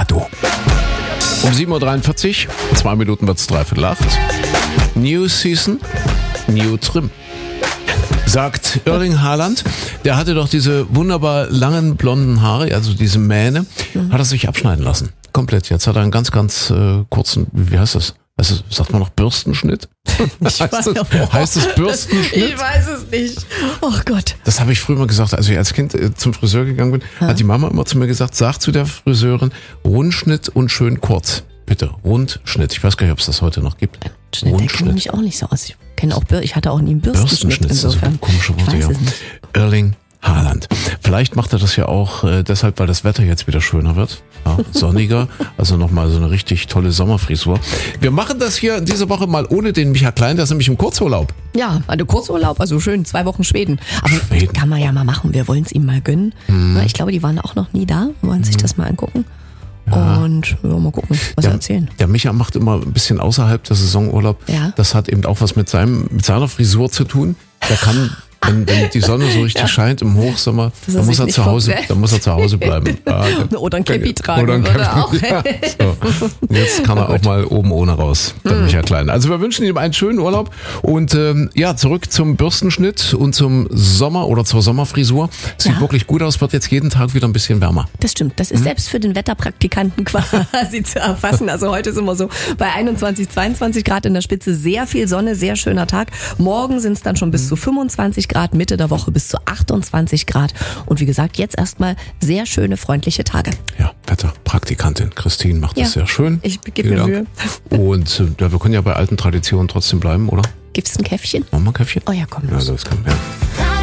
du. Um 7.43 Uhr, 2 Minuten wird's 7:45. New Season, New Trim. Sagt Erling Haaland, der hatte doch diese wunderbar langen blonden Haare, also diese Mähne, hat er sich abschneiden lassen. Komplett. Jetzt hat er einen ganz, ganz kurzen, wie heißt das? Also sagt man noch Bürstenschnitt? Heißt es Bürstenschnitt? Ich weiß es nicht. Oh Gott. Das habe ich früher mal gesagt, als ich als Kind zum Friseur gegangen bin, hat die Mama immer zu mir gesagt, sag zu der Friseurin, Rundschnitt und schön kurz. Bitte, Rundschnitt. Ich weiß gar nicht, ob es das heute noch gibt. Schnitt, der kennt mich auch nicht so aus. Ich hatte auch nie einen Bürstenschnitt. Insofern. Das ist komische Worte, ja. Erling Haaland. Vielleicht macht er das ja auch deshalb, weil das Wetter jetzt wieder schöner wird. Ja, sonniger, also nochmal so eine richtig tolle Sommerfrisur. Wir machen das hier diese Woche mal ohne den Micha Klein, der ist nämlich im Kurzurlaub. Ja, also Kurzurlaub, also schön, 2 Wochen Schweden. Aber Schweden kann man ja mal machen, wir wollen es ihm mal gönnen. Ich glaube, die waren auch noch nie da, wollen sich das mal angucken. Ja. Und mal gucken, was er erzählen. Der Micha macht immer ein bisschen außerhalb der Saisonurlaub. Ja. Das hat eben auch was mit seiner Frisur zu tun. Der kann, wenn die Sonne so richtig scheint im Hochsommer, dann muss er zu Hause bleiben. Oder ein Käppi tragen. Oder auch. Ja, so. Jetzt kann er auch mal oben ohne raus, der Micha Klein. Also wir wünschen ihm einen schönen Urlaub und zurück zum Bürstenschnitt und zum Sommer oder zur Sommerfrisur. Sieht wirklich gut aus, wird jetzt jeden Tag wieder ein bisschen wärmer. Das stimmt, das ist selbst für den Wetterpraktikanten quasi zu erfassen. Also heute sind wir so bei 21, 22 Grad in der Spitze, sehr viel Sonne, sehr schöner Tag. Morgen sind es dann schon bis zu 25 Grad, Mitte der Woche bis zu 28 Grad. Und wie gesagt, jetzt erstmal sehr schöne, freundliche Tage. Ja, Wetterpraktikantin Christine macht das sehr schön. Ich gebe mir Mühe. Und wir können ja bei alten Traditionen trotzdem bleiben, oder? Gibt's ein Käffchen? Machen wir ein Käffchen? Oh ja, komm. Ja, das kann, ja.